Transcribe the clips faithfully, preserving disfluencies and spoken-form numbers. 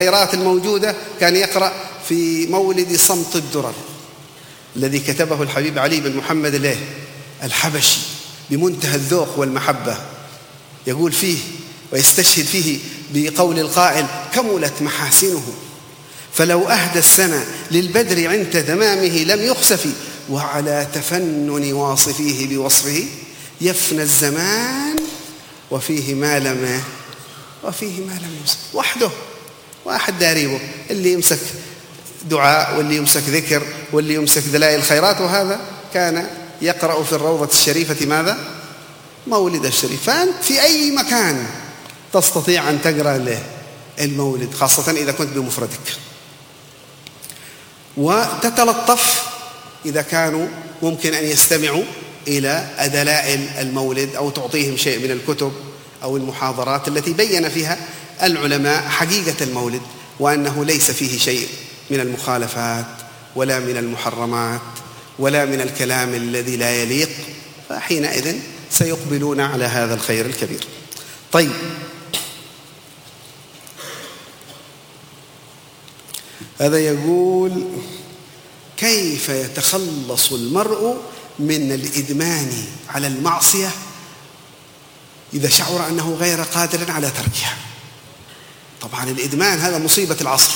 الخيرات الموجودة كان يقرأ في مولد صمت الدرر الذي كتبه الحبيب علي بن محمد له الحبشي بمنتهى الذوق والمحبة، يقول فيه ويستشهد فيه بقول القائل: كملت محاسنه فلو أهدى السنة للبدر عند تمامه لم يخسف، وعلى تفنن واصفيه بوصفه يفنى الزمان وفيه ما لم وفيه ما لم يمسك. وحده واحد داريبه، اللي يمسك دعاء واللي يمسك ذكر واللي يمسك دلائل الخيرات، وهذا كان يقرأ في الروضة الشريفة ماذا؟ مولد الشريف. فأنت في أي مكان تستطيع أن تقرأ له المولد، خاصة إذا كنت بمفردك، وتتلطف إذا كانوا ممكن أن يستمعوا إلى دلائل المولد أو تعطيهم شيء من الكتب أو المحاضرات التي بيّن فيها العلماء حقيقة المولد، وأنه ليس فيه شيء من المخالفات ولا من المحرمات ولا من الكلام الذي لا يليق، فحينئذ سيقبلون على هذا الخير الكبير. طيب، هذا يقول: كيف يتخلص المرء من الإدمان على المعصية إذا شعر أنه غير قادر على تركها؟ طبعا الإدمان هذا مصيبة العصر،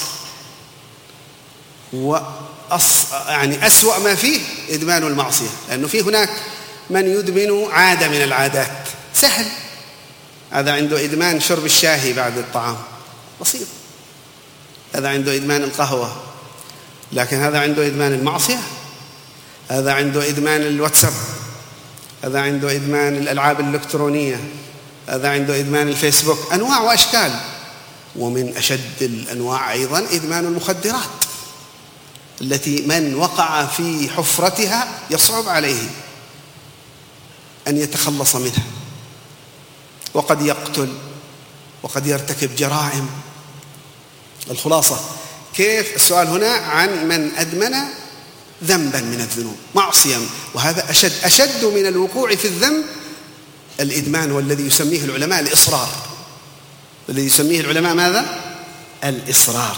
وأص... يعني أسوأ ما فيه إدمان المعصية، لأنه في هناك من يدمن عادة من العادات، سهل، هذا عنده إدمان شرب الشاي بعد الطعام، بسيط. هذا عنده إدمان القهوة، لكن هذا عنده إدمان المعصية، هذا عنده إدمان الواتساب، هذا عنده إدمان الألعاب الإلكترونية، هذا عنده إدمان الفيسبوك، أنواع وأشكال. ومن أشد الأنواع أيضا إدمان المخدرات التي من وقع في حفرتها يصعب عليه أن يتخلص منها، وقد يقتل وقد يرتكب جرائم. الخلاصة كيف؟ السؤال هنا عن من أدمن ذنبا من الذنوب، معصية، وهذا أشد أشد من الوقوع في الذنب الإدمان، والذي يسميه العلماء الإصرار. الذي يسميه العلماء ماذا؟ الإصرار.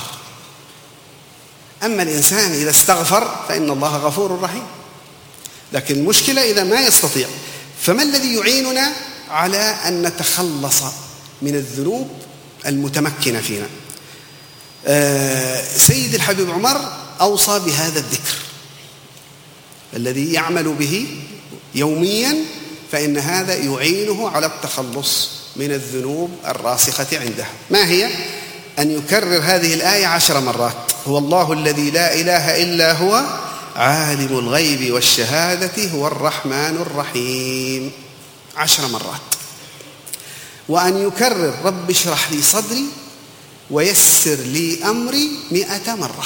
أما الإنسان إذا استغفر فإن الله غفور رحيم، لكن المشكلة إذا ما يستطيع. فما الذي يعيننا على أن نتخلص من الذنوب المتمكنة فينا؟ آه سيد الحبيب عمر أوصى بهذا الذكر الذي يعمل به يوميا، فإن هذا يعينه على التخلص من الذنوب الراسخة عنده. ما هي؟ أن يكرر هذه الآية عشر مرات: هو الله الذي لا إله إلا هو عالم الغيب والشهادة هو الرحمن الرحيم، عشر مرات. وأن يكرر رب اشرح لي صدري ويسر لي أمري مئة مرة،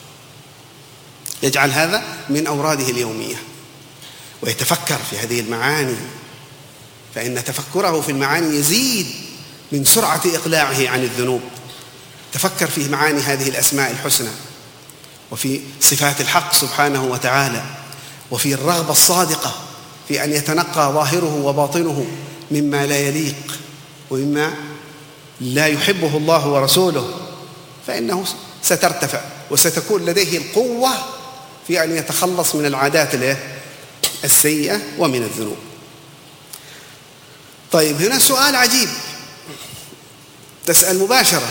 يجعل هذا من أوراده اليومية ويتفكر في هذه المعاني، فإن تفكره في المعاني يزيد من سرعة إقلاعه عن الذنوب. تفكر في معاني هذه الأسماء الحسنى، وفي صفات الحق سبحانه وتعالى، وفي الرغبة الصادقة في أن يتنقى ظاهره وباطنه مما لا يليق ومما لا يحبه الله ورسوله، فإنه سترتفع وستكون لديه القوة في أن يتخلص من العادات السيئة ومن الذنوب. طيب، هنا سؤال عجيب، تسأل مباشرة.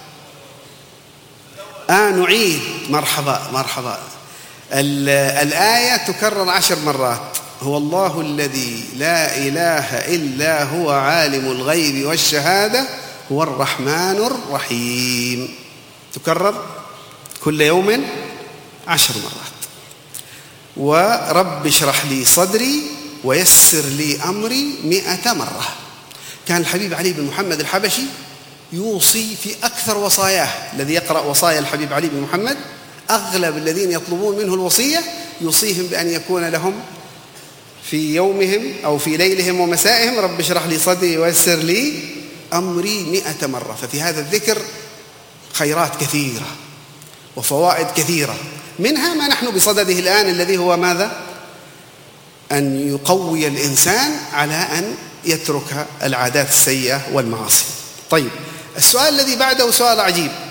آه نعيد. مرحبا مرحبا. الآية تكرر عشر مرات: هو الله الذي لا إله إلا هو عالم الغيب والشهادة هو الرحمن الرحيم، تكرر كل يوم عشر مرات. ورب اشرح لي صدري ويسر لي أمري مئة مرة. كان الحبيب علي بن محمد الحبشي يوصي في أكثر وصاياه، الذي يقرأ وصايا الحبيب علي بن محمد أغلب الذين يطلبون منه الوصية يوصيهم بأن يكون لهم في يومهم أو في ليلهم ومسائهم رب اشرح لي صدري ويسر لي أمري مئة مرة. ففي هذا الذكر خيرات كثيرة وفوائد كثيرة، منها ما نحن بصدده الآن، الذي هو ماذا؟ أن يقوي الإنسان على أن يترك العادات السيئة والمعاصي. طيب، السؤال الذي بعده سؤال عجيب: